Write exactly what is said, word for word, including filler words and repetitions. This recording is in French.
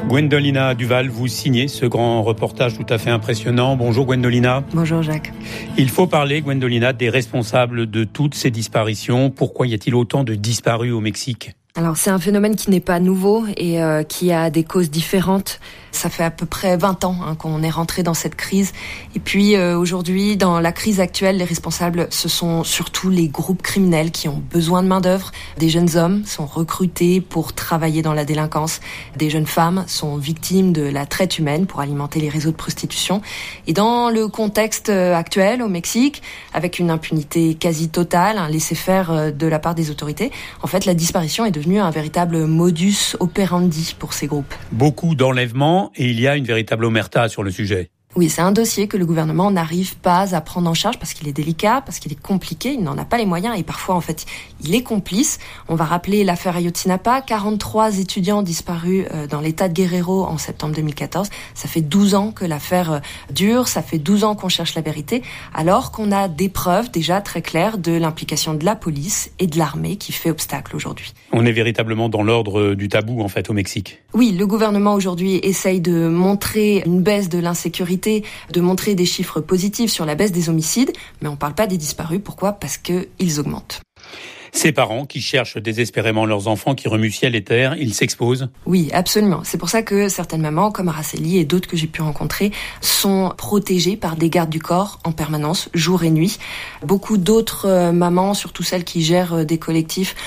Gwendolina Duval, vous signez ce grand reportage tout à fait impressionnant. Bonjour Gwendolina. Bonjour Jacques. Il faut parler, Gwendolina, des responsables de toutes ces disparitions. Pourquoi y a-t-il autant de disparus au Mexique ? Alors c'est un phénomène qui n'est pas nouveau et euh, qui a des causes différentes. Ça fait à peu près vingt ans hein, qu'on est rentré dans cette crise. Et puis euh, aujourd'hui, dans la crise actuelle, les responsables, ce sont surtout les groupes criminels qui ont besoin de main-d'œuvre. Des jeunes hommes sont recrutés pour travailler dans la délinquance. Des jeunes femmes sont victimes de la traite humaine pour alimenter les réseaux de prostitution. Et dans le contexte actuel au Mexique, avec une impunité quasi totale, un laisser-faire de la part des autorités, en fait, la disparition est devenue un véritable modus operandi pour ces groupes. Beaucoup d'enlèvements et il y a une véritable omerta sur le sujet. Oui, c'est un dossier que le gouvernement n'arrive pas à prendre en charge parce qu'il est délicat, parce qu'il est compliqué, il n'en a pas les moyens et parfois, en fait, il est complice. On va rappeler l'affaire Ayotzinapa, quarante-trois étudiants disparus dans l'état de Guerrero en septembre deux mille quatorze. Ça fait douze ans que l'affaire dure, ça fait douze ans qu'on cherche la vérité, alors qu'on a des preuves déjà très claires de l'implication de la police et de l'armée qui fait obstacle aujourd'hui. On est véritablement dans l'ordre du tabou, en fait, au Mexique. Oui, le gouvernement aujourd'hui essaye de montrer une baisse de l'insécurité, de montrer des chiffres positifs sur la baisse des homicides, mais on ne parle pas des disparus. Pourquoi ? Parce qu'ils augmentent. Ces parents qui cherchent désespérément leurs enfants, qui remuent ciel et terre, ils s'exposent. Oui, absolument. C'est pour ça que certaines mamans, comme Araceli et d'autres que j'ai pu rencontrer, sont protégées par des gardes du corps en permanence, jour et nuit. Beaucoup d'autres mamans, surtout celles qui gèrent des collectifs,